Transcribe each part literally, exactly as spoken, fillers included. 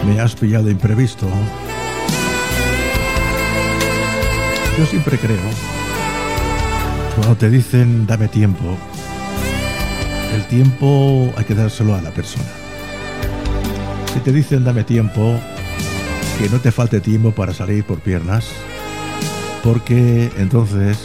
Me has pillado de imprevisto. Yo siempre creo, cuando te dicen dame tiempo, el tiempo hay que dárselo a la persona. Si te dicen dame tiempo, que no te falte tiempo para salir por piernas, porque entonces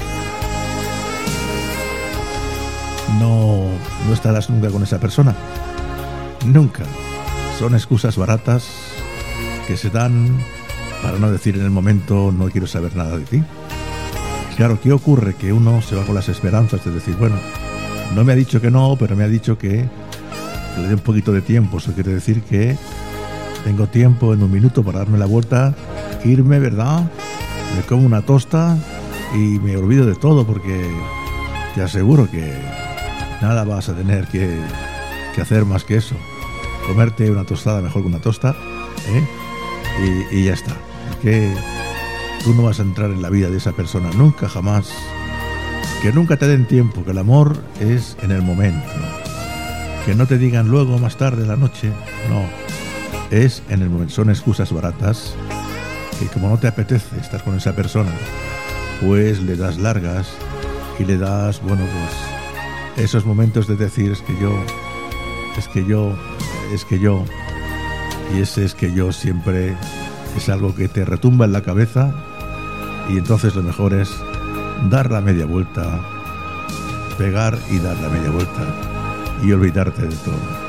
no, no estarás nunca con esa persona. Nunca. Son excusas baratas que se dan para no decir en el momento no quiero saber nada de ti. Claro, ¿qué ocurre? Que uno se va con las esperanzas de decir, bueno, no me ha dicho que no, pero me ha dicho que, que le dé un poquito de tiempo. Eso quiere decir que tengo tiempo en un minuto para darme la vuelta, irme, ¿verdad? Me como una tosta y me olvido de todo, porque te aseguro que nada vas a tener que, que hacer más que eso. Comerte una tostada mejor que una tosta, ¿eh? y, y ya está. Que tú no vas a entrar en la vida de esa persona nunca, jamás. Que nunca te den tiempo, que el amor es en el momento. Que no te digan luego, más tarde, en la noche. No, es en el momento. Son excusas baratas que como no te apetece estar con esa persona, pues le das largas y le das, bueno, pues esos momentos de decir es que yo, es que yo, es que yo, y ese es que yo siempre es algo que te retumba en la cabeza, y entonces lo mejor es dar la media vuelta, pegar y dar la media vuelta y olvidarte de todo.